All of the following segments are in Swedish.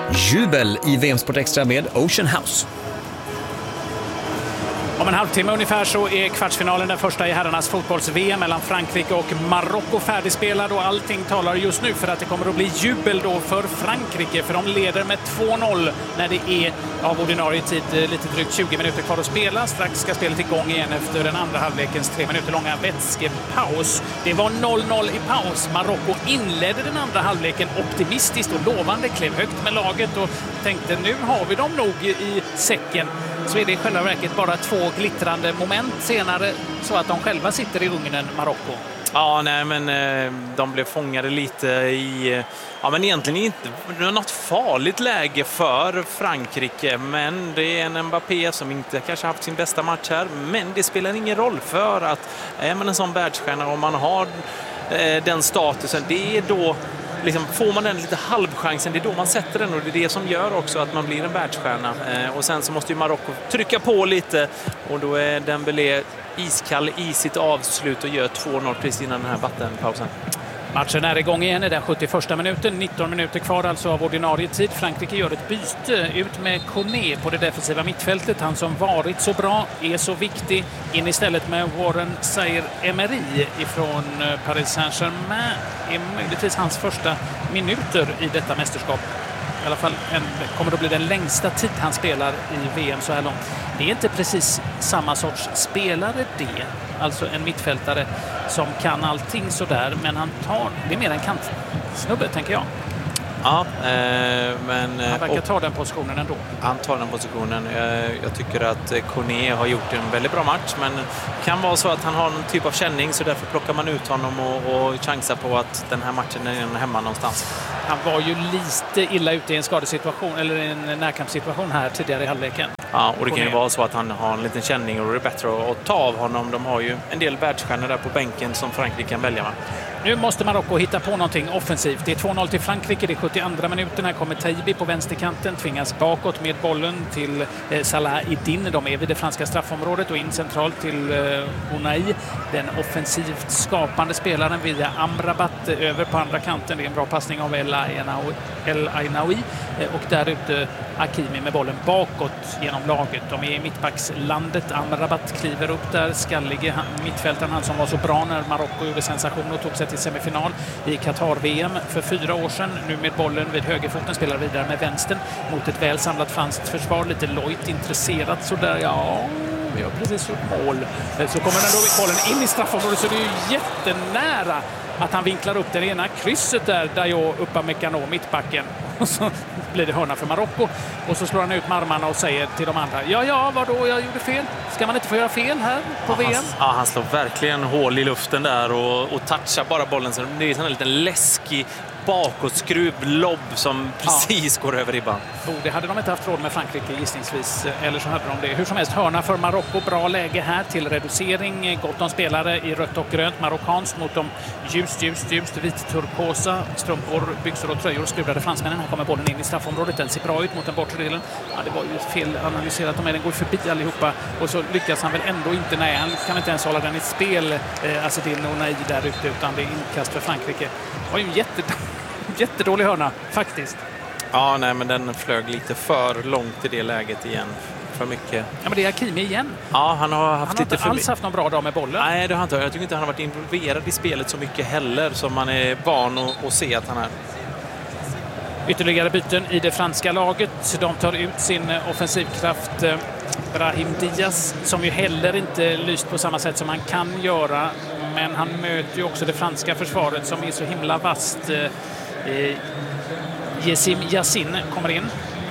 jubel i VM-sport extra med Ocean House. Om en halvtimme ungefär så är kvartsfinalen den första i herrarnas fotbolls-VM mellan Frankrike och Marocko färdigspelad, och allting talar just nu för att det kommer att bli jubel då för Frankrike, för de leder med 2-0 när det är av ordinarie tid lite drygt 20 minuter kvar att spela. Strax ska spelet igång igen efter den andra halvlekens 3 minuter långa vätskepaus. Det var 0-0 i paus. Marocko inledde den andra halvleken optimistiskt och lovande, klev högt med laget och tänkte nu har vi dem nog i säcken. Så är det i själva verket bara 2 glittrande moment senare så att de själva sitter i ugnen, Marocko. Ja, nej, men de blev fångade lite i... Ja, men egentligen inte något farligt läge för Frankrike, men det är en Mbappé som inte kanske haft sin bästa match här, men det spelar ingen roll för att är man en sån världsstjärna och man har den statusen, det är då liksom, får man den lite halvchansen, det är då man sätter den, och det är det som gör också att man blir en världsstjärna. Och sen så måste ju Marocko trycka på lite, och då är Dembélé iskall i sitt avslut och gör 2-0 precis innan den här vattenpausen. Matchen är igång igen i den 71:a minuten. 19 minuter kvar alltså av ordinarie tid. Frankrike gör ett byte ut med Koné på det defensiva mittfältet. Han som varit så bra, är så viktig. In istället med Warren Zaïre-Emery ifrån Paris Saint-Germain. Är möjligtvis hans första minuter i detta mästerskap. I alla fall kommer att bli den längsta tid han spelar i VM så här långt. Det är inte precis samma sorts spelare det. Alltså en mittfältare som kan allting sådär, men det är mer en kantsnubbe, tänker jag. Ja, men... Han verkar ta den positionen ändå. Han tar den positionen. Jag tycker att Koné har gjort en väldigt bra match, men det kan vara så att han har en typ av känning, så därför plockar man ut honom och chansar på att den här matchen är hemma någonstans. Han var ju lite illa ute i en skadesituation, eller en närkampssituation här tidigare i halvleken. Ja, och det kan ju vara så att han har en liten känning, och det är bättre att ta av honom. De har ju en del världsstjärnor där på bänken som Frankrike kan välja med. Nu måste Marocko hitta på någonting offensivt. Det är 2-0 till Frankrike, det är 72 minuten. Här kommer Taibi på vänsterkanten, tvingas bakåt med bollen till Salah Eddin. De är vid det franska straffområdet och in centralt till Unai. Den offensivt skapande spelaren via Amrabat över på andra kanten. Det är en bra passning av El Ainaoui. Och där ute Hakimi med bollen bakåt genom laget. De är i mittbackslandet. Amrabat kliver upp där, skallige mittfältaren, han som var så bra när Marocko gjorde sensation och tog sig till semifinal i Qatar-VM för 4 år sedan. Nu med bollen vid högerfoten, spelar vidare med vänstern mot ett väl samlat franskt försvar. Lite lojt intresserat sådär, ja, vi har precis gjort mål. Så kommer den då bollen in i straffområdet, så det är ju jättenära att han vinklar upp det ena krysset där Dayo Upamecano, mittbacken. Och så blir det hörna för Marocko. Och så slår han ut med armarna och säger till de andra, ja, vadå, jag gjorde fel. Ska man inte få göra fel här på VM? Han slår verkligen hål i luften där och touchar bara bollen. Så det är en liten läskig bakåtskruvlobb som precis går över ribban. Det hade de inte haft råd med Frankrike gissningsvis, eller så hade de det. Hur som helst, hörna för Marocko, bra läge här till reducering. Gott om spelare i rött och grönt, marockanskt mot de ljust vit-turkosa strumpor, byxor och tröjor, skruvade fransmännen. Här kommer bollen in i straffområdet, den ser bra ut mot den bortre delen. Ja, det var ju fel analyserat, den går förbi allihopa, och så lyckas han väl ändå inte, nej, han kan inte ens hålla den i spel, Azzedine Ounahi där ute, utan det är inkast för Frankrike. Det var ju en jättedålig hörna, faktiskt. Ja, nej, men den flög lite för långt i det läget igen. För mycket. Ja, men det är Hakimi igen. Ja, han har inte alls haft någon bra dag med bollen. Nej, det har han inte. Jag tycker inte han har varit involverad i spelet så mycket heller som man är van att se att han är. Ytterligare byten i det franska laget. De tar ut sin offensivkraft Brahim Diaz, som ju heller inte lyst på samma sätt som han kan göra. Men han möter ju också det franska försvaret som är så himla vasst. Yassin kommer in.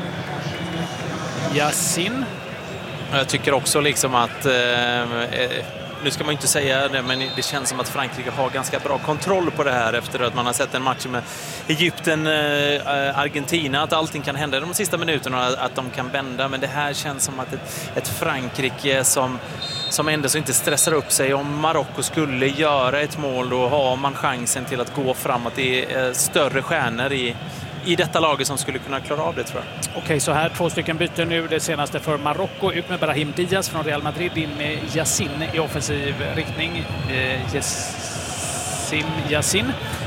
Yassin. Jag tycker också liksom att nu ska man inte säga det, men det känns som att Frankrike har ganska bra kontroll på det här efter att man har sett en match med Egypten, Argentina, att allting kan hända de sista minuterna, att de kan vända, men det här känns som att ett Frankrike som ändå så inte stressar upp sig. Om Marocko skulle göra ett mål, då har man chansen till att gå framåt. Det är större stjärnor i detta laget som skulle kunna klara av det, tror jag. Okej, så här 2 stycken byten nu. Det senaste för Marocko, ut med Brahim Diaz från Real Madrid, in med Yassin i offensiv riktning. Yassin.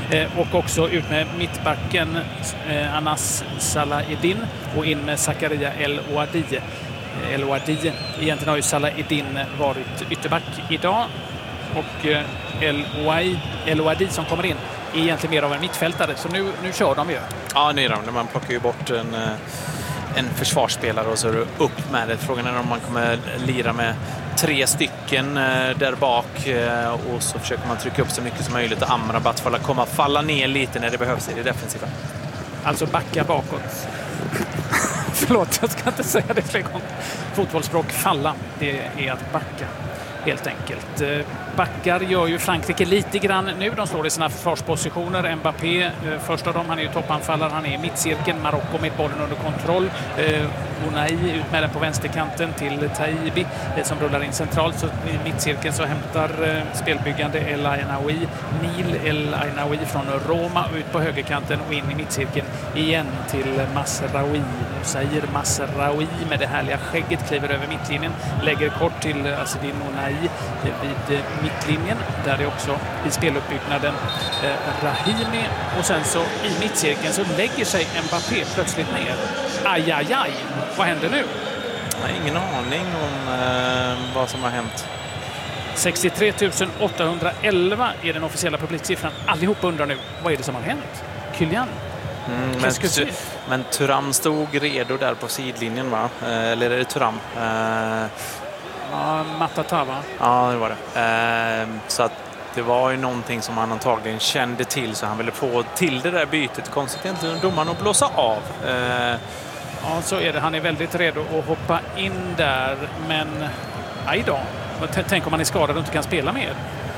Och också ut med mittbacken Anas Salaheddin och in med Zakaria El Ouadi. Egentligen har ju Salaheddin varit ytterback idag. Och El Ouadi som kommer in är egentligen mer av en mittfältare. Så nu kör de ju. Ja, man plockar ju bort en försvarsspelare och så är det upp med det. Frågan är om man kommer lira med 3 stycken där bak och så försöker man trycka upp så mycket som möjligt och Amrabat får falla ner lite när det behövs i det defensiva. Alltså backa bakåt. Förlåt, jag ska inte säga det fler gånger. Fotbollsspråk, falla, det är att backa. Helt enkelt. Backar gör ju Frankrike lite grann nu. De slår i sina försvarspositioner. Mbappé, först av dem, han är ju toppanfallare. Han är i mittcirkeln. Marocko med bollen under kontroll. Unai ut med den på vänsterkanten till Taibi som rullar in centralt. Så i mittcirkeln så hämtar spelbyggande El Ainaoui, Nil El Ainaoui från Roma ut på högerkanten och in i mittcirkeln igen till Mazraoui. Nu säger Mazraoui med det härliga skägget, kliver över mittlinjen, lägger kort till Azzedine Unai vid mittlinjen. Där är också i speluppbyggnaden Rahimi. Och sen så i mittcirkeln så lägger sig Mbappé plötsligt ner. Aj. Vad händer nu? Jag har ingen aning om vad som har hänt. 63 811 är den officiella publiksiffran. Allihop undrar nu, vad är det som har hänt? Kylian? Men Thuram stod redo där på sidlinjen, va? Eller är det Thuram? Matata, va? Ja, det var det. Så att det var ju någonting som han antagligen kände till, så han ville få till det där bytet. Konstigt inte domaren att blåsa av. Ja, så är det. Han är väldigt redo att hoppa in där. Men, aj då. Tänk om han är skadad och inte kan spela mer.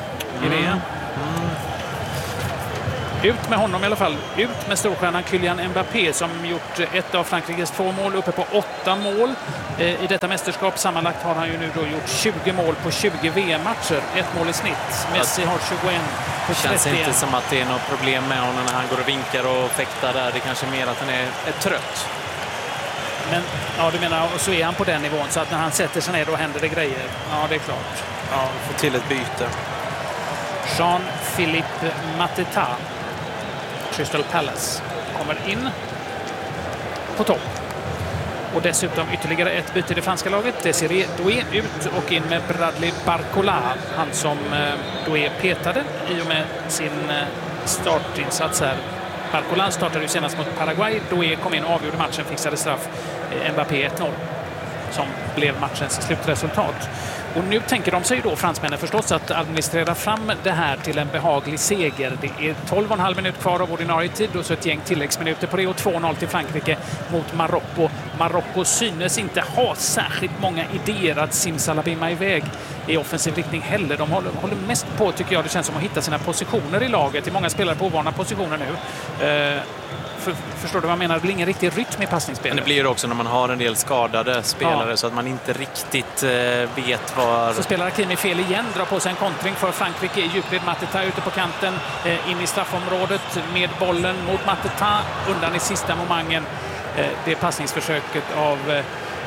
Ut med honom i alla fall. Ut med storstjärnan Kylian Mbappé som gjort ett av Frankrikes 2 mål, uppe på 8 mål i detta mästerskap. Sammanlagt har han ju nu då gjort 20 mål på 20 VM-matcher. 1 mål i snitt. Messi har 21 på 31. Det känns inte som att det är något problem med honom när han går och vinkar och fäktar där. Det kanske är mer att han är trött. Men ja, du menar, och så är han på den nivån så att när han sätter sig ner då händer det grejer. Ja, det är klart. Ja, får till ett byte. Jean-Philippe Mateta, Crystal Palace, kommer in på topp. Och dessutom ytterligare ett byte i det franska laget. Désiré Doué ut och in med Bradley Barcola. Han som Doué petade i och med sin startinsats här. Barcola startade ju senast mot Paraguay. Doué kom in och avgjorde matchen, fixade straff. Mbappé 1-0 som blev matchens slutresultat. Och nu tänker de sig då, fransmännen förstås, att administrera fram det här till en behaglig seger. Det är 12,5 minuter kvar av ordinarie tid och så ett gäng tilläggsminuter på det och 2-0 till Frankrike mot Marocko. Marocko synes inte ha särskilt många idéer att simsalabimma iväg i offensiv riktning heller. De håller mest på, tycker jag, det känns som att hitta sina positioner i laget. Det är många spelare på ovana positioner nu. Förstår du vad jag menar? Det blir ingen riktig rytm i passningsspelet. Men det blir det också när man har en del skadade spelare så att man inte riktigt vet var... Så spelar Hakimi fel igen, drar på sig en kontring för Frankrike i djupled. Mateta ute på kanten, in i straffområdet med bollen mot Mateta, undan i sista momangen. Det passningsförsöket av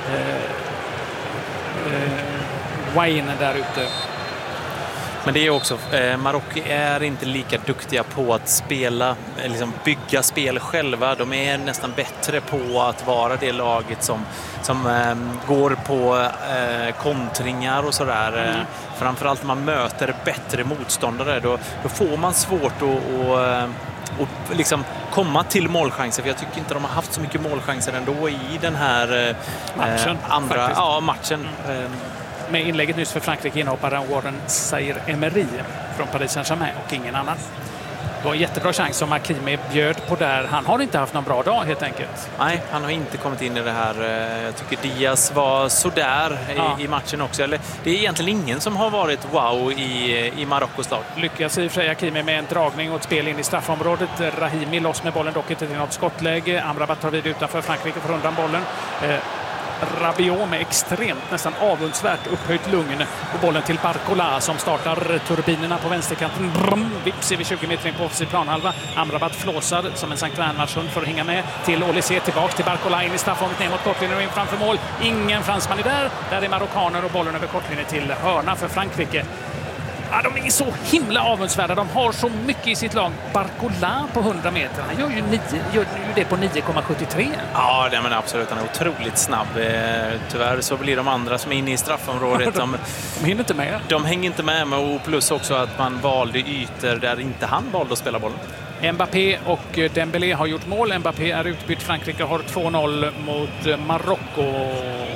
Wayne där ute. Men det är också, Marocko är inte lika duktiga på att spela, liksom bygga spel själva. De är nästan bättre på att vara det laget som går på kontringar och sådär. Framförallt när man möter bättre motståndare, då får man svårt att liksom komma till målchanser. För jag tycker inte de har haft så mycket målchanser ändå i den här matchen. Med inlägget nyss för Frankrike inhopparen Warren Zaïre-Emery från Paris Saint-Germain och ingen annan. Det var en jättebra chans som Hakimi bjöd på där. Han har inte haft någon bra dag helt enkelt. Nej, han har inte kommit in i det här. Jag tycker Diaz var sådär i matchen också. Eller, det är egentligen ingen som har varit wow i Marockos lag. Lyckas i och för sig Hakimi med en dragning och ett spel in i straffområdet. Rahimi loss med bollen, dock inte till något skottläge. Amrabat tar vid utanför, Frankrike får undan bollen. Rabiot med extremt, nästan avundsvärt upphöjt lugn och bollen till Barcola som startar turbinerna på vänsterkanten. Vips är vid 20 meter in på offensiv planhalva. Amrabat flåsar som en Sankt Värnmarshund för att hänga med till Olysée, tillbaka till Barcola in i straffområdet ner mot kortlinjen och in framför mål. Ingen fransman är där. Där är marockaner och bollen över kortlinjen till hörna för Frankrike. Ja, de är så himla avundsvärda. De har så mycket i sitt lag. Barcola på 100 meter. Han gör ju det på 9,73. Ja, men absolut. Han är otroligt snabb. Tyvärr så blir de andra som är inne i straffområdet. De hinner inte med. De hänger inte med, och plus också att man valde ytor där inte han valde att spela bollen. Mbappé och Dembélé har gjort mål. Mbappé är utbytt. Frankrike har 2-0 mot Marocko.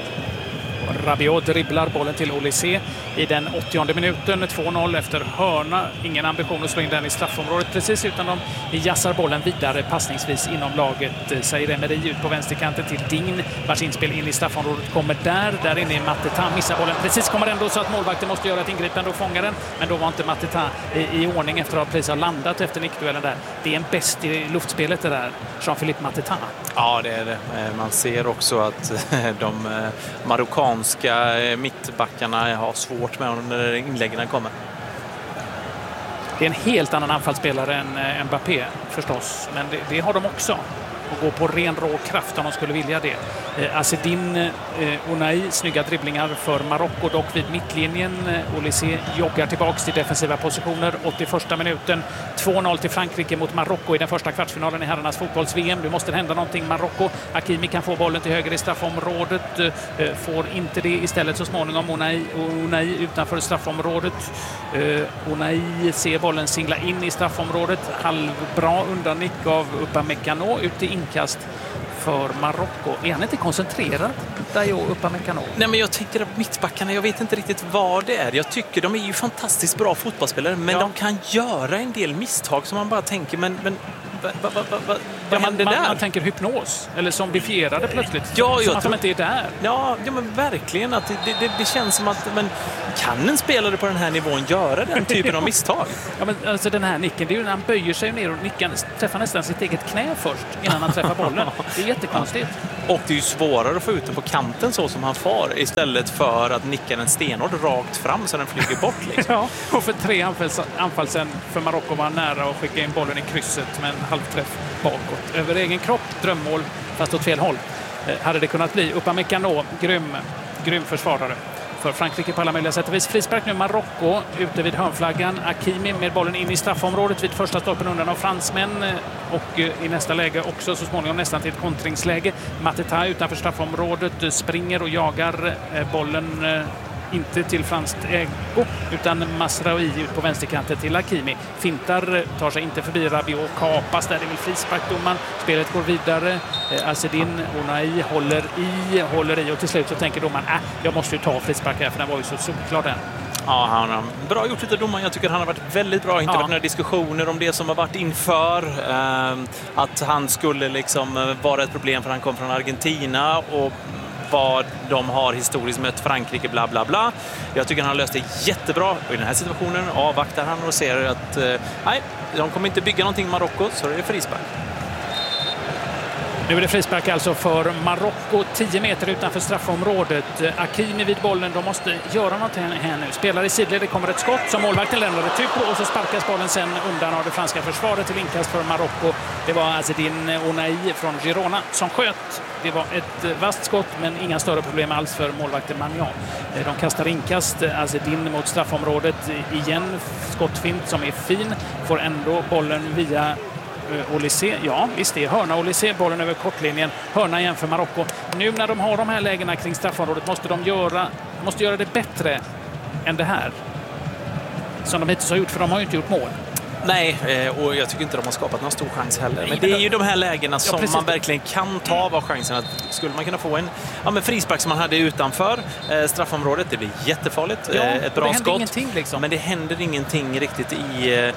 Rabiot dribblar bollen till Olysée i den 80:e minuten. 2-0 efter hörna. Ingen ambition att slå in den i straffområdet precis, utan de jassar bollen vidare passningsvis inom laget. Saïd Emery ut på vänsterkanten till Digne, vars inspel in i straffområdet kommer där inne i Mateta. Missar bollen precis, kommer ändå så att målvakten måste göra ett ingripande och fånga den. Men då var inte Mateta i ordning efter att precis ha landat efter nickduellen där. Det är en bäst i luftspelet det där, Jean-Philippe Mateta. Ja, det är det. Man ser också att de marockanska mittbackarna har svårt med när inläggen kommer. Det är en helt annan anfallsspelare än Mbappé förstås, men det har de också. Och gå på ren rå kraft om de skulle vilja det. Azzedine, Unai, snygga dribblingar för Marocko, dock vid mittlinjen. Olysée joggar tillbaks till defensiva positioner. 81:a minuten. 2-0 till Frankrike mot Marocko i den första kvartsfinalen i herrarnas fotbolls-VM. Nu måste det hända någonting. Marocko. Hakimi kan få bollen till höger i straffområdet. Får inte det. Istället så småningom Unai utanför straffområdet. Unai ser bollen singla in i straffområdet. Halvbra undannick av Upamecano ut i inkast för Marocko. Är han inte koncentrerad, Dayo Upamecano? Nej, men jag tänker att mittbackarna, jag vet inte riktigt vad det är. Jag tycker de är ju fantastiskt bra fotbollsspelare, men de kan göra en del misstag som man bara tänker, men vad händer där? Man tänker hypnos, eller zombifierade plötsligt. Ja, som att de inte är där. Ja, men verkligen. Att det känns som att kan en spelare på den här nivån göra den typen av misstag? Ja, men alltså den här nicken, det är ju när han böjer sig ner och träffar nästan sitt eget knä först innan han träffar bollen. Det är jättekonstigt. Och det är ju svårare att få ut den på kanten så som han far, istället för att nicka den stenhårt rakt fram så den flyger bort. Liksom. Ja, och för 3 anfall sen för Marocko var nära att skicka in bollen i krysset med en halvträff bakåt. Över egen kropp, drömmål, fast åt fel håll. Hade det kunnat bli. Upamecano, grym försvarare för Frankrike på alla möjliga sätt och vis. Frispark nu Marocko ute vid hörnflaggan. Hakimi med bollen in i straffområdet vid första stolpen undan av fransmän och i nästa läge också så småningom nästan till ett kontringsläge. Mateta utanför straffområdet springer och jagar bollen inte till franskt ägo utan Masraoui ut på vänsterkanten till Hakimi. Fintar, tar sig inte förbi Rabiot, kapas där, det vill frisparkdomaren. Spelet går vidare. Azzedine, Unai håller i och till slut så tänker domaren jag måste ju ta frispark här för den var ju så solklar den. Ja, han har bra gjort lite domaren. Jag tycker han har varit väldigt bra. Inte varit några diskussioner om det som har varit inför. Att han skulle liksom vara ett problem för han kom från Argentina och vad de har historiskt mött Frankrike, bla bla bla. Jag tycker han har löst det jättebra. Och i den här situationen avvaktar han och ser att nej, de kommer inte bygga någonting i Marocko, så är det frispark. Nu är det frispark alltså för Marocko 10 meter utanför straffområdet. Hakimi vid bollen, de måste göra något här nu. Spelar i sidled, det kommer ett skott som målvakten lämnar ett typ på och så sparkas bollen sen undan av det franska försvaret till inkast för Marocko. Det var Azzedine Unai från Girona som sköt. Det var ett vasst skott men inga större problem alls för målvakten Magnan. De kastar inkast, Azzedine mot straffområdet igen. Skottfint som är fin, får ändå bollen via Olysée, ja visst det är hörna. Olysée, bollen över kortlinjen, hörna igen för Marocko. Nu när de har de här lägena kring straffområdet måste de göra det bättre än det här som de hittills har gjort, för de har ju inte gjort mål. Nej, och jag tycker inte de har skapat någon stor chans heller. Men det är ju de här lägena som man verkligen kan ta av chansen. Att skulle man kunna få en frispark som man hade utanför straffområdet, det blir jättefarligt. Ett bra skott. Liksom. Men det händer ingenting riktigt i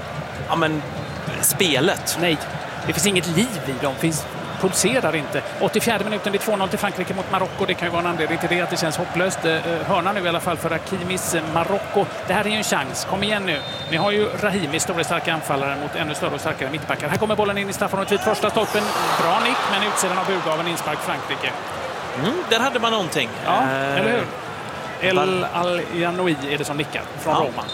spelet. Nej, det finns inget liv i dem. Pulserar inte. 84 minuten, det är 2-0 till Frankrike mot Marocko. Det kan ju vara en anledning till det, att det känns hopplöst. Hörna nu i alla fall för Hakimis Marocko. Det här är ju en chans. Kom igen nu. Ni har ju Rahimi, stora starka anfallare mot ännu större och starkare mittbackar. Här kommer bollen in i straffområdet vid första stolpen. Bra nick, men utsidan av burgaven inspark Frankrike. Där hade man någonting. Ja, eller hur? El Al-Janoui är det som nickar från Roma.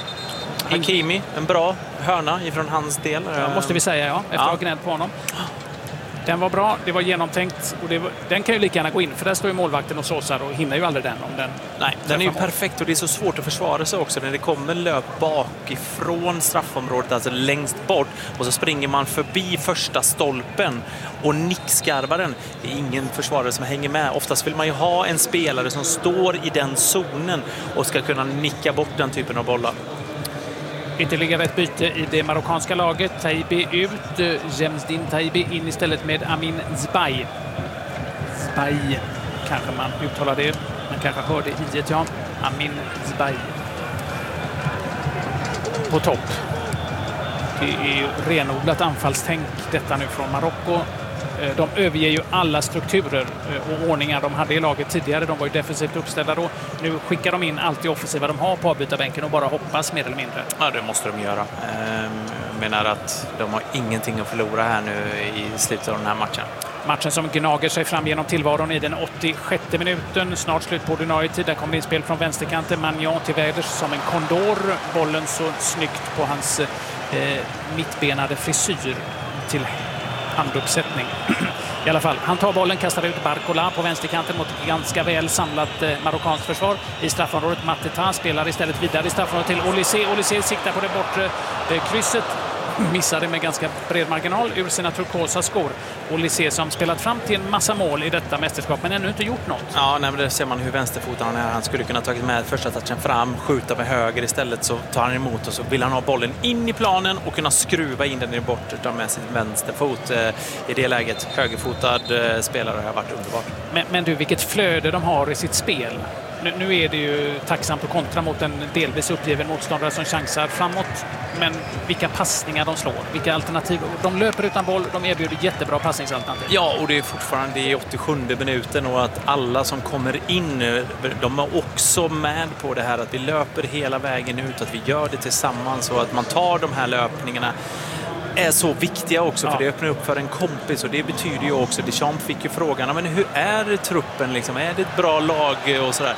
Hakimi, en bra hörna ifrån hans del. Ja, måste vi säga, efter att ha gnällt på honom. Den var bra, det var genomtänkt och den kan ju lika gärna gå in, för där står ju målvakten och såsar och hinner ju aldrig den om den. Nej, den är ju perfekt och det är så svårt att försvara sig också när det kommer löp bakifrån straffområdet, alltså längst bort, och så springer man förbi första stolpen och nickskarvar den. Det är ingen försvarare som hänger med. Oftast vill man ju ha en spelare som står i den zonen och ska kunna nicka bort den typen av bollar. Ytterligare ett byte i det marockanska laget. Taibi ut, Jemsdin Taibi in istället med Amin Zbay. Zbay kanske man uttalar det. Man kanske hörde i ett, ja. Amin Zbay. På topp. Det är ju renodlat anfallstänk detta nu från Marocko. De överger ju alla strukturer och ordningar de hade i laget tidigare. De var ju defensivt uppställda då. Nu skickar de in allt det offensiva de har på avbytarbänken och bara hoppas mer eller mindre. Ja, det måste de göra. Jag menar att de har ingenting att förlora här nu i slutet av den här matchen. Matchen som gnager sig fram genom tillvaron i den 86:e minuten. Snart slut på ordinarie tid. Där kommer det spel från vänsterkanten. Magnan till väders som en kondor. Bollen så snyggt på hans mittbenade frisyr till handuppsättning. I alla fall, han tar bollen, kastar ut Barcola på vänsterkanten mot ett ganska väl samlat marockanskt försvar. I straffområdet Mateta spelar istället vidare i straffområdet till Olysée. Olysée siktar på det bortre krysset. Missade med ganska bred marginal ur sina turkosa skor. Olysée som spelat fram till en massa mål i detta mästerskap men ännu inte gjort något. Ja, nej, men det ser man hur vänsterfotad han är. Han skulle kunna tagit med första touchen fram, skjuta med höger istället, så tar han emot och så vill han ha bollen in i planen och kunna skruva in den i bortre med sin vänsterfot. I det läget, högerfotad spelare har varit underbart. Men du, vilket flöde de har i sitt spel. Nu är det ju tacksamt att kontra mot en delvis uppgiven motståndare som chansar framåt. Men vilka passningar de slår, vilka alternativ. De löper utan boll, de erbjuder jättebra passningsalternativ. Ja, och det är fortfarande i 87:e minuten och att alla som kommer in, de är också med på det här att vi löper hela vägen ut, att vi gör det tillsammans och att man tar de här löpningarna är så viktiga också, för det öppnar upp för en kompis och det betyder ju också, Deschamps fick ju frågan, men hur är det truppen liksom, är det ett bra lag och sådär?